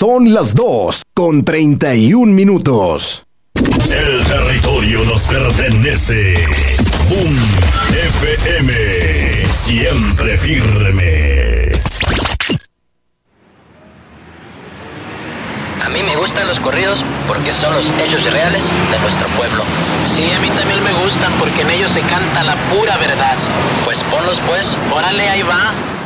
Son las 2:31. El territorio nos pertenece. Boom FM, siempre firme. A mí me gustan los corridos porque son los hechos reales de nuestro pueblo. Sí, a mí también me gustan porque en ellos se canta la pura verdad. Pues ponlos pues, Órale, ahí va.